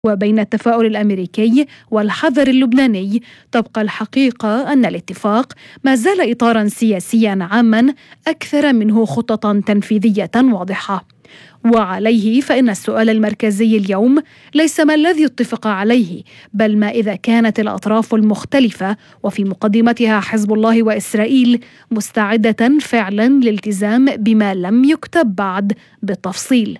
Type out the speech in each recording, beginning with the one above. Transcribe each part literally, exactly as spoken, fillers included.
وبين التفاؤل الأمريكي والحذر اللبناني، تبقى الحقيقة أن الاتفاق ما زال إطاراً سياسياً عاماً أكثر منه خططاً تنفيذية واضحة. وعليه فإن السؤال المركزي اليوم ليس ما الذي اتفق عليه، بل ما إذا كانت الأطراف المختلفة وفي مقدمتها حزب الله وإسرائيل مستعدة فعلاً للالتزام بما لم يكتب بعد بالتفصيل.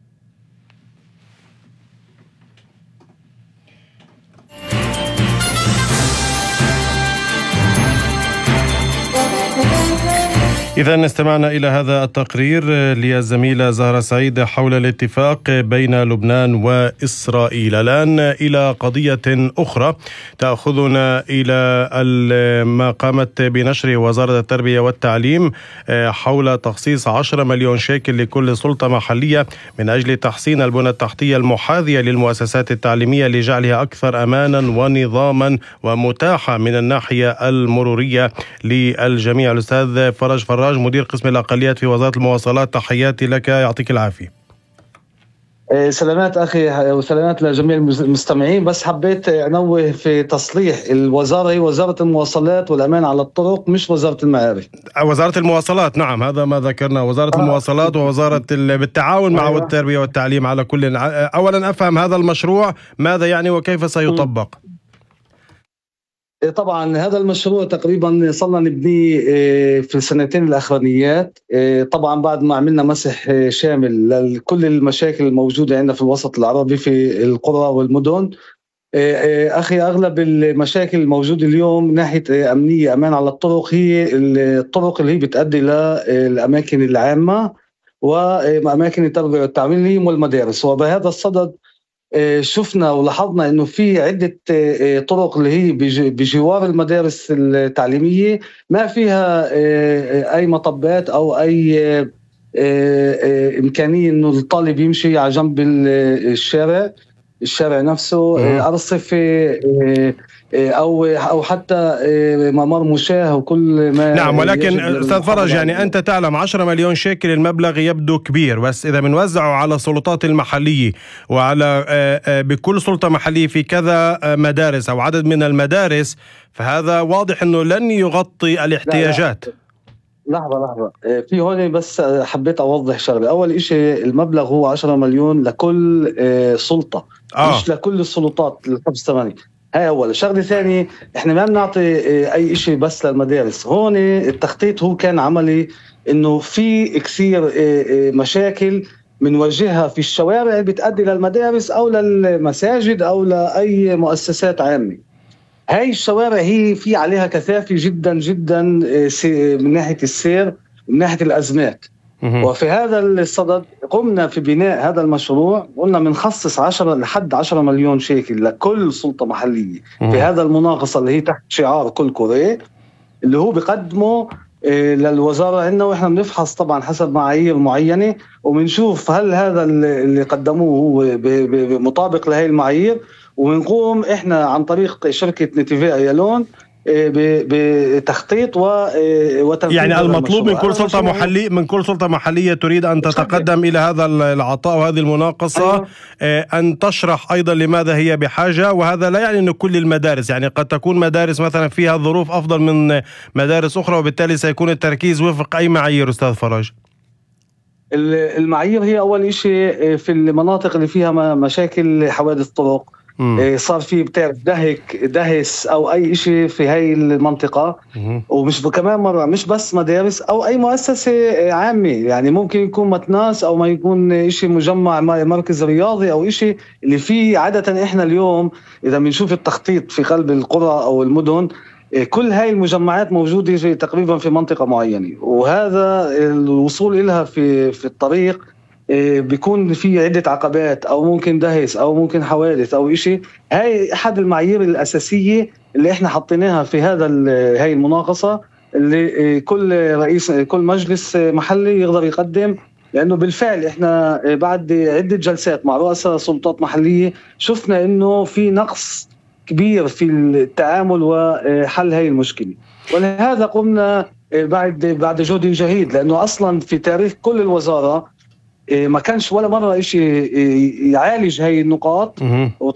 إذا استمعنا إلى هذا التقرير للزميلة زهرة سعيد حول الاتفاق بين لبنان وإسرائيل. الآن إلى قضية أخرى تأخذنا إلى ما قامت بنشره وزارة التربية والتعليم حول تخصيص عشرة مليون شيكل لكل سلطة محلية من أجل تحسين البنى التحتية المحاذية للمؤسسات التعليمية لجعلها أكثر أمانا ونظاما ومتاحة من الناحية المرورية للجميع. الأستاذ فرج فراج مدير قسم الأقليات في وزارة المواصلات، تحياتي لك، يعطيك العافية. سلامات أخي وسلامات لجميع المستمعين. بس حبيت أنوه في تصليح، الوزارة هي وزارة المواصلات والأمان على الطرق، مش وزارة المعارف. وزارة المواصلات، نعم، هذا ما ذكرنا، وزارة آه. المواصلات ووزارة بالتعاون مع أيوة. التربية والتعليم. على كل، أولا أفهم هذا المشروع ماذا يعني وكيف سيطبق؟ طبعا هذا المشروع تقريبا صلنا نبنيه في السنتين الأخرانيات، طبعا بعد ما عملنا مسح شامل لكل المشاكل الموجودة عندنا في الوسط العربي في القرى والمدن. أخي أغلب المشاكل الموجودة اليوم من ناحية أمنية أمان على الطرق هي الطرق اللي هي بتؤدي للأماكن العامة وأماكن التربية والتعليم والمدارس. وبهذا الصدد شفنا ولاحظنا انه في عده طرق اللي هي بجوار المدارس التعليميه ما فيها اي مطبات او اي امكانيه انه الطالب يمشي على جنب الشارع الشارع نفسه، ارصفه او او حتى ممر مشاه وكل ما. نعم، ولكن استاذ فرج، يعني انت تعلم عشرة مليون شيكل المبلغ يبدو كبير، بس اذا بنوزعه على السلطات المحليه وعلى بكل سلطه محليه في كذا مدارس او عدد من المدارس، فهذا واضح انه لن يغطي الاحتياجات. لا لا. لحظة لحظة في هون بس حبيت أوضح شغلة. أول إشي المبلغ هو عشرة مليون لكل سلطة آه. مش لكل السلطات الخمس ثمانية. هاي أول شغلة. ثاني إحنا ما بنعطي أي إشي بس للمدارس. هون التخطيط هو كان عملي، إنه في كثير مشاكل بنواجهها في الشوارع اللي بتؤدي للمدارس أو للمساجد أو لأي مؤسسات عامة. هاي الشوارع هي في عليها كثافة جدا جدا من ناحية السير ومن ناحية الأزمات. وفي هذا الصدد قمنا في بناء هذا المشروع، قلنا بنخصص عشرة لحد عشرة مليون شيكل لكل سلطة محلية في هذا المناقصة اللي هي تحت شعار كل كوري، اللي هو بقدمه للوزارة عندنا، وإحنا بنفحص طبعا حسب معايير معينة وبنشوف هل هذا اللي قدموه هو مطابق لهي المعايير، ونقوم إحنا عن طريق شركة نتيفي أيالون بتخطيط وتنفيذ. يعني المطلوب من كل سلطة محلية من كل سلطة محلية تريد أن تتقدم إلى هذا العطاء وهذه المناقصة، أيوة. أن تشرح أيضا لماذا هي بحاجة. وهذا لا يعني أن كل المدارس، يعني قد تكون مدارس مثلا فيها ظروف أفضل من مدارس أخرى، وبالتالي سيكون التركيز وفق أي معايير أستاذ فرج؟ المعايير هي أول شيء في المناطق اللي فيها مشاكل حوادث طرق، مم. صار في بتعرف دهك دهس او اي شيء في هاي المنطقه، مم. ومش كمان مره مش بس مدارس او اي مؤسسه عامه، يعني ممكن يكون متناس او ما يكون شيء مجمع مركز رياضي او شيء اللي فيه. عاده احنا اليوم اذا بنشوف التخطيط في قلب القرى او المدن كل هاي المجمعات موجوده في تقريبا في منطقه معينه، وهذا الوصول لها في في الطريق بيكون في عدة عقبات أو ممكن دهس أو ممكن حوادث أو إشي. هاي أحد المعايير الأساسية اللي إحنا حطيناها في هذا هاي المناقصة، اللي كل رئيس كل مجلس محلي يقدر يقدم، لأنه بالفعل إحنا بعد عدة جلسات مع رؤساء سلطات محلية شفنا إنه في نقص كبير في التعامل وحل هاي المشكلة، ولهذا قمنا بعد بعد جهد جهيد، لأنه أصلا في تاريخ كل الوزارة ما كانش ولا مرة إشي يعالج هاي النقاط.